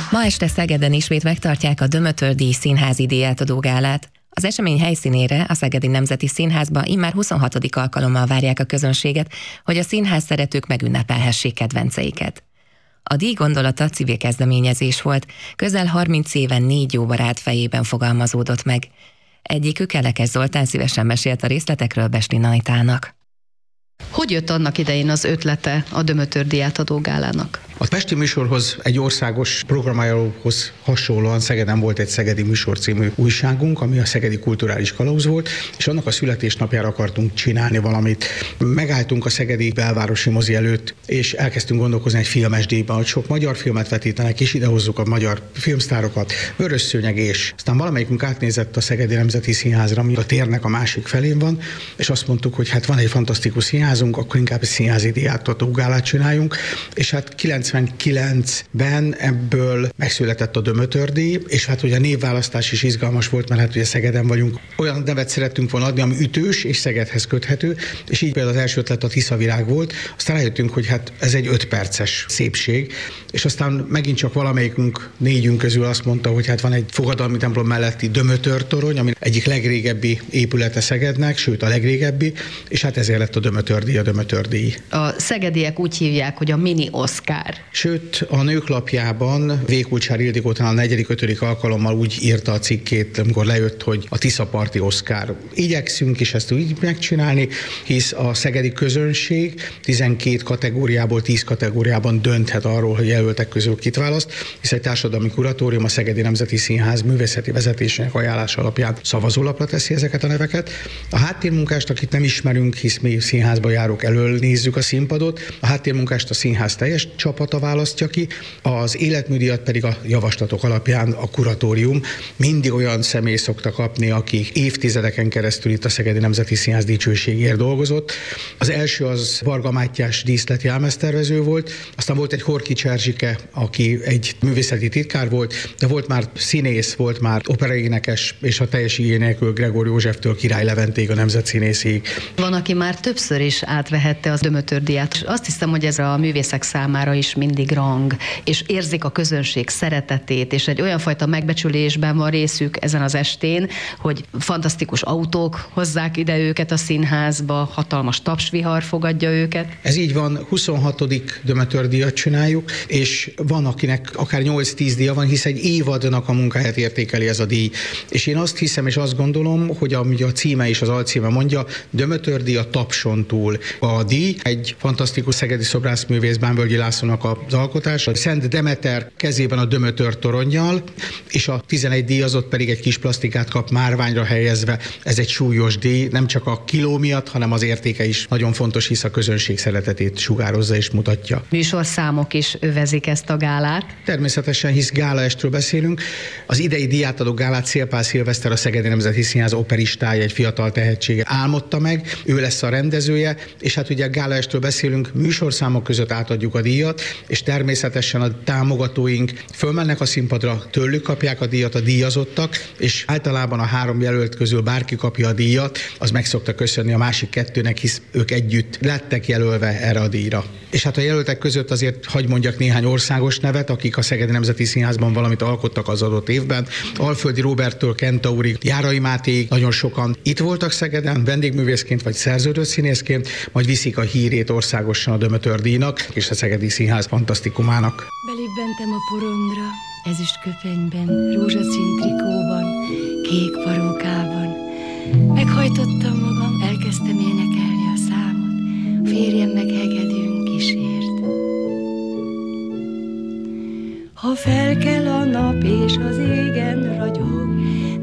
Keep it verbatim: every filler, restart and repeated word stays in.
Ma este Szegeden ismét megtartják a Dömötör-díj színházi díjátadó gálát. Az esemény helyszínére, a Szegedi Nemzeti Színházba immár huszonhatodik alkalommal várják a közönséget, hogy a színház szeretők megünnepelhessék kedvenceiket. A díj gondolata civil kezdeményezés volt, közel harminc éven négy jó barát fejében fogalmazódott meg. Egyikük, Elekes Zoltán szívesen mesélt a részletekről Besni Najtának. Hogy jött annak idején az ötlete a Dömötör díjátadó gálának? A pesti műsorhoz, egy országos programajánlóhoz hasonlóan Szegeden volt egy Szegedi Műsor című újságunk, ami a Szegedi Kulturális Kalauz volt, és annak a születésnapjára akartunk csinálni valamit. Megálltunk a szegedi belvárosi mozi előtt, és elkezdtünk gondolkozni egy filmes díjban, hogy sok magyar filmet vetítenek, és idehozzuk a magyar filmsztárokat, Vörös Szőnyeg és. Aztán valamelyikünk átnézett a Szegedi Nemzeti Színházra, ami a térnek a másik felén van, és azt mondtuk, hogy hát van egy fantasztikus színházunk, akkor inkább egy színházi díjátadó gálát csináljunk, és hát kilencvenkilencben ebből megszületett a Dömötör díj, és hát ugye a névválasztás is izgalmas volt, mert hát ugye Szegeden vagyunk. Olyan nevet szerettünk volna adni, ami ütős és Szegedhez köthető, és így például az első ötlet a Tiszavirág volt. Aztán rájöttünk, hogy hát ez egy öt perces szépség, és aztán megint csak valamelyikünk négyünk közül azt mondta, hogy hát van egy fogadalmi templom melletti Dömötör torony, ami egyik legrégebbi épülete Szegednek, sőt a legrégebbi, és hát ezért lett a Dömötör díj, a Dömötör díj. A szegediek úgy hívják, hogy a mini Oscar. Sőt, a Nők lapjában Vékulcsár Ildikó talán a negyedik, ötödik alkalommal úgy írta a cikkét, amikor lejött, hogy a Tiszaparti Oscar. Igyekszünk is ezt úgy megcsinálni, hisz a szegedi közönség tizenkét kategóriából, tíz kategóriában dönthet arról, hogy jelöltek közül kit választ, hisz egy társadalmi kuratórium a Szegedi Nemzeti Színház művészeti vezetésének ajánlása alapján szavazólapra teszi ezeket a neveket. A háttérmunkást, akit nem ismerünk, hisz mi színházba járunk, elől nézzük a színpadot, a háttérmunkást a színház teljes csapata választja ki, az életműdíjat pedig a javaslatok alapján a kuratórium. Mindig olyan személy szokta kapni, aki évtizedeken keresztül itt a Szegedi Nemzeti Színház dicsőségért dolgozott. Az első az Varga Mátyás díszleti jelmeztervező volt, aztán volt egy Horkics Erzsike, aki egy művészeti titkár volt, de volt már színész, volt már operaénekes, és a teljes igény nélkül Gregor Józseftől Király Leventéig a nemzetszínészig. Van, aki már többször is átvehette az Dömötör díjat. Azt hiszem, hogy ez a művészek számára is mindig rang, és érzik a közönség szeretetét, és egy olyan fajta megbecsülésben van részük ezen az estén, hogy fantasztikus autók hozzák ide őket a színházba, hatalmas tapsvihar fogadja őket. Ez így van, huszonhatodik Dömötör díjat csináljuk, és van, akinek akár nyolc-tíz díja van, hisz egy évadnak a munkáját értékeli ez a díj. És én azt hiszem, és azt gondolom, hogy ami a címe és az alcíme mondja, Dömötör díj a tapson túl. A díj egy fantasztikus szegedi szobrászművész Bánvölgyi Lászlónak az alkotás, a Szent Demeter kezében a Dömötör toronnyal, és a tizenegy díjazott pedig egy kis plasztikát kap márványra helyezve. Ez egy súlyos díj, nem csak a kiló miatt, hanem az értéke is nagyon fontos, hisz a közönség szeretetét sugározza és mutatja. Műsorszámok is övezik ezt a gálát. Természetesen, hisz gálaestről beszélünk. Az idei díjátadó gálát Szélpál Szilveszter, a Szegedi Nemzeti Színház operistája, egy fiatal tehetsége álmodta meg, ő lesz a rendezője, és hát ugye a gálaestről beszélünk, műsorszámok között átadjuk a díjat, és természetesen a támogatóink fölmennek a színpadra, tőlük kapják a díjat a díjazottak, és általában a három jelölt közül bárki kapja a díjat, az meg szokta köszönni a másik kettőnek, hisz ők együtt lettek jelölve erre a díjra. És hát a jelöltek között azért hagy mondjak néhány országos nevet, akik a Szegedi Nemzeti Színházban valamit alkottak az adott évben. Alföldi Róberttől Kentaurig, Járai Mátéig nagyon sokan itt voltak Szegeden, vendégművészként vagy szerződött színészként, majd viszik a hírét országosan a Dömötör díjnak és a Szegedi Színház fantasztikumának. Belibbentem a porondra, ezüst köpenyben, rózsaszín trikóban, kék parókában. Meghajtottam magam, elkezdtem énekelni a számot, férjem meg hegedűn kísért. Ha felkel a nap és az égen ragyog,